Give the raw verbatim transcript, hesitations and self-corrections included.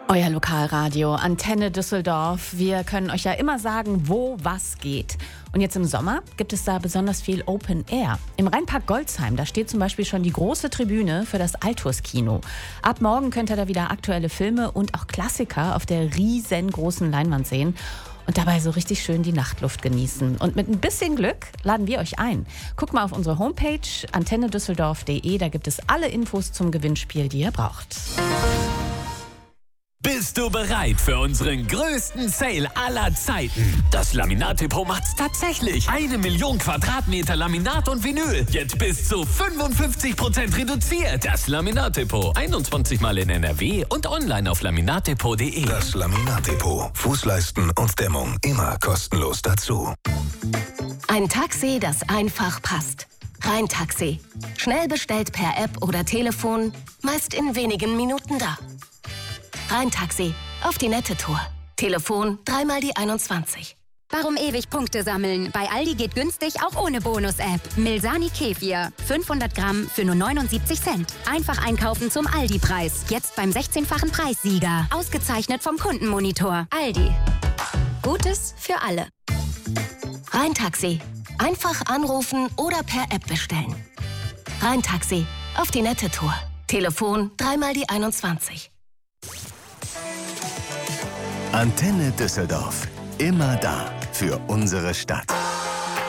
Euer Lokalradio, Antenne Düsseldorf. Wir können euch ja immer sagen, wo was geht. Und jetzt im Sommer gibt es da besonders viel Open Air. Im Rheinpark Golzheim, da steht zum Beispiel schon die große Tribüne für das Altus-Kino. Ab morgen könnt ihr da wieder aktuelle Filme und auch Klassiker auf der riesengroßen Leinwand sehen. Und dabei so richtig schön die Nachtluft genießen. Und mit ein bisschen Glück laden wir euch ein. Guckt mal auf unsere Homepage antenne düsseldorf punkt de, da gibt es alle Infos zum Gewinnspiel, die ihr braucht. Bist du bereit für unseren größten Sale aller Zeiten? Das Laminat Depot macht's tatsächlich. Eine Million Quadratmeter Laminat und Vinyl. Jetzt bis zu fünfundfünfzig Prozent reduziert. Das Laminat Depot. einundzwanzig Mal in N R W und online auf laminatdepot punkt de. Das Laminat Depot. Fußleisten und Dämmung immer kostenlos dazu. Ein Taxi, das einfach passt. Rhein-Taxi. Schnell bestellt per App oder Telefon. Meist in wenigen Minuten da. Rhein-Taxi. Auf die nette Tour. Telefon dreimal die einundzwanzig. Warum ewig Punkte sammeln? Bei Aldi geht günstig auch ohne Bonus-App. Milsani Kefir. fünfhundert Gramm für nur neunundsiebzig Cent. Einfach einkaufen zum Aldi-Preis. Jetzt beim sechzehnfachen Preissieger. Ausgezeichnet vom Kundenmonitor. Aldi. Gutes für alle. Rhein-Taxi. Einfach anrufen oder per App bestellen. Rhein-Taxi. Auf die nette Tour. Telefon dreimal die einundzwanzig. Antenne Düsseldorf. Immer da für unsere Stadt.